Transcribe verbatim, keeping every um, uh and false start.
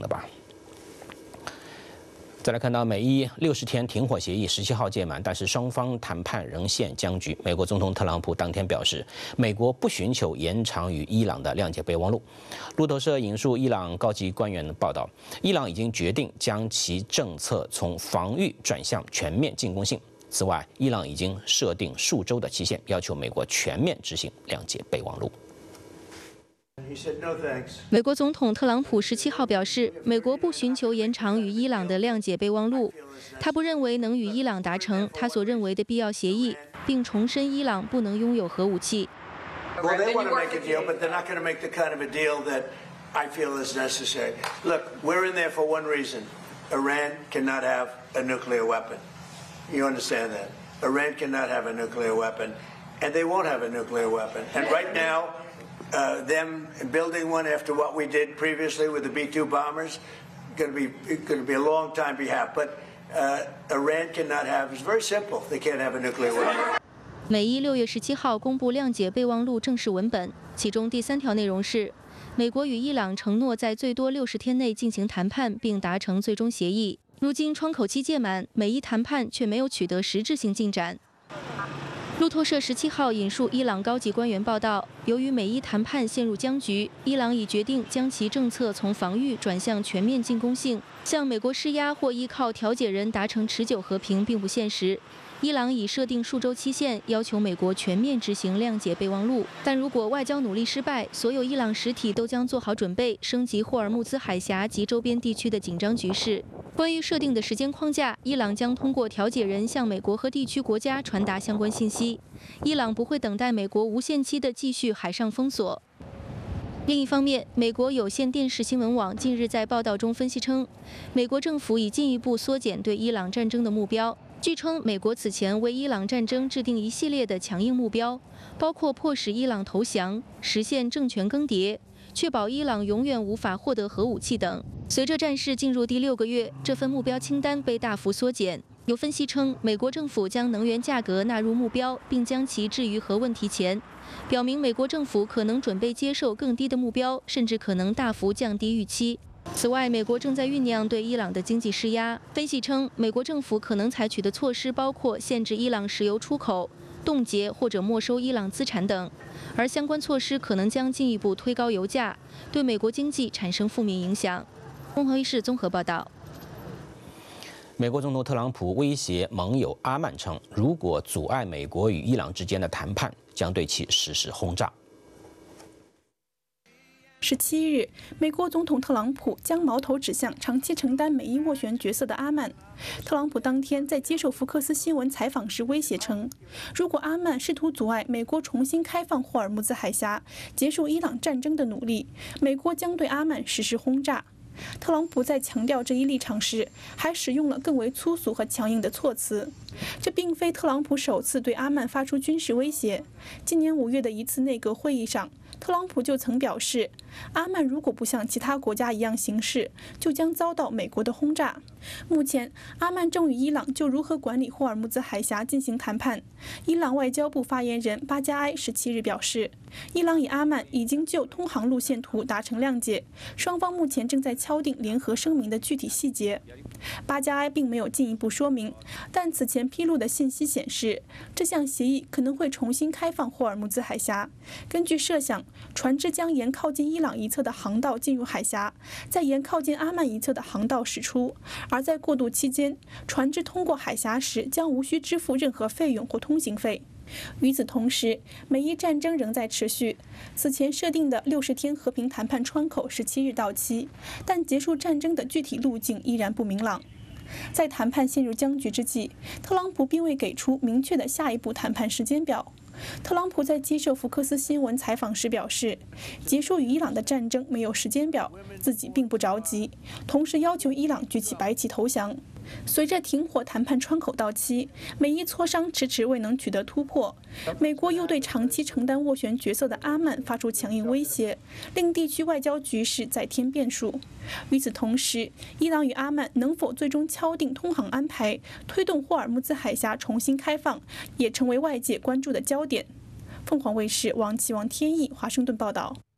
了吧。 再来看到美伊六十天停火协议十七号届满，但是双方谈判仍陷僵局。美国总统特朗普当天表示，美国不寻求延长与伊朗的谅解备忘录。路透社引述伊朗高级官员的报道，伊朗已经决定将其政策从防御转向全面进攻性。此外，伊朗已经设定数周的期限，要求美国全面执行谅解备忘录。 美国总统特朗普十七号表示，美国不寻求延长与伊朗的谅解备忘录，他不认为能与伊朗达成他所认为的必要协议，并重申伊朗不能拥有核武器。 Well, they want to make a deal, but they're not going to make the kind of a deal that I feel is necessary. Look, we're in there for one reason: Iran cannot have a nuclear weapon. You understand that? Iran cannot have a nuclear weapon, and they won't have a nuclear weapon. And right now. Uh, them building one after what we did previously with the B two bombers, going to be going to be a long time behalf. But uh, Iran cannot have. It's very simple. They can't have a nuclear weapon. 美伊六月十七号公布谅解备忘录正式文本，其中第三条内容是，美国与伊朗承诺在最多六十天内进行谈判，并达成最终协议。如今窗口期届满，美伊谈判却没有取得实质性进展。 路透社十七号引述伊朗高级官员报道，由于美伊谈判陷入僵局，伊朗已决定将其政策从防御转向全面进攻性。向美国施压或依靠调解人达成持久和平并不现实。伊朗已设定数周期限，要求美国全面执行谅解备忘录。但如果外交努力失败，所有伊朗实体都将做好准备，升级霍尔木兹海峡及周边地区的紧张局势。 关于设定的时间框架，伊朗将通过调解人向美国和地区国家传达相关信息。伊朗不会等待美国无限期的继续海上封锁。另一方面，美国有线电视新闻网近日在报道中分析称，美国政府已进一步缩减对伊朗战争的目标。据称，美国此前为伊朗战争制定一系列的强硬目标，包括迫使伊朗投降、实现政权更迭、确保伊朗永远无法获得核武器等。 随着战事进入第六个月，这份目标清单被大幅缩减。有分析称，美国政府将能源价格纳入目标，并将其置于核问题前，表明美国政府可能准备接受更低的目标，甚至可能大幅降低预期。此外，美国正在酝酿对伊朗的经济施压。分析称，美国政府可能采取的措施包括限制伊朗石油出口、冻结或者没收伊朗资产等，而相关措施可能将进一步推高油价，对美国经济产生负面影响。 凤凰卫视综合报道。 美国总统特朗普威胁盟友阿曼称，如果阻碍美国与伊朗之间的谈判，将对其实施轰炸。 十七日，美国总统特朗普将矛头指向长期承担美伊斡旋角色的阿曼。特朗普当天在接受福克斯新闻采访时威胁称，如果阿曼试图阻碍美国重新开放霍尔木兹海峡、结束伊朗战争的努力，美国将对阿曼实施轰炸。 特朗普在强调这一立场时，还使用了更为粗俗和强硬的措辞。这并非特朗普首次对阿曼发出军事威胁。今年五月的一次内阁会议上，特朗普就曾表示，阿曼如果不像其他国家一样行事，就将遭到美国的轰炸。目前，阿曼正与伊朗就如何管理霍尔木兹海峡进行谈判。伊朗外交部发言人巴加埃十七日表示，伊朗与阿曼已经就通航路线图达成谅解，双方目前正在敲定联合声明的具体细节。巴加埃并没有进一步说明，但此前披露的信息显示，这项协议可能会重新开放霍尔木兹海峡。根据设想，船只将沿靠近伊朗一侧的航道进入海峡，再沿靠近阿曼一侧的航道驶出。而在过渡期间，船只通过海峡时将无需支付任何费用或通行费。与此同时，美伊战争仍在持续。此前设定的六十天和平谈判窗口十七日到期，但结束战争的具体路径依然不明朗。在谈判陷入僵局之际，特朗普并未给出明确的下一步谈判时间表。特朗普在接受福克斯新闻采访时表示，结束与伊朗的战争没有时间表，自己并不着急，同时要求伊朗举起白旗投降。随着停火谈判窗口到期，美伊磋商迟迟未能取得突破。美国又对长期承担斡旋角色的阿曼发出强硬威胁，令地区外交局势再添变数。与此同时，伊朗与阿曼能否最终敲定通航安排，推动霍尔木兹海峡重新开放，也成为外界关注的焦点。凤凰卫视王启王天意华盛顿报道。